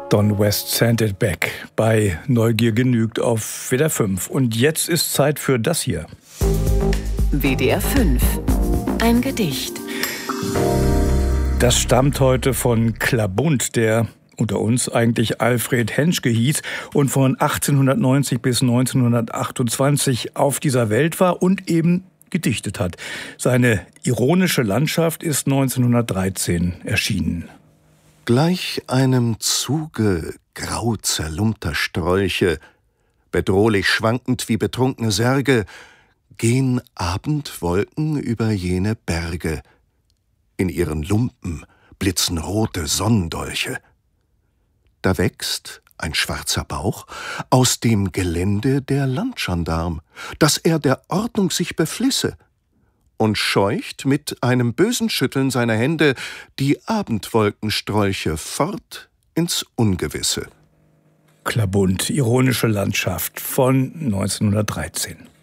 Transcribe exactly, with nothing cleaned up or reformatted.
Don West Sent It Back bei Neugier genügt auf W D R fünf. Und jetzt ist Zeit für das hier. W D R fünf. Ein Gedicht. Das stammt heute von Klabund, der unter uns eigentlich Alfred Henschke hieß und von achtzehnhundertneunzig bis neunzehnhundertachtundzwanzig auf dieser Welt war und eben gedichtet hat. Seine ironische Landschaft ist neunzehnhundertdreizehn erschienen. Gleich einem Zuge grau zerlumpter Sträuche, bedrohlich schwankend wie betrunkene Särge, gehen Abendwolken über jene Berge. In ihren Lumpen blitzen rote Sonnendolche. Da wächst ein schwarzer Bauch aus dem Gelände der Landgendarm, dass er der Ordnung sich beflisse, und scheucht mit einem bösen Schütteln seiner Hände die Abendwolkenstrolche fort ins Ungewisse. Klabund, ironische Landschaft von neunzehnhundertdreizehn.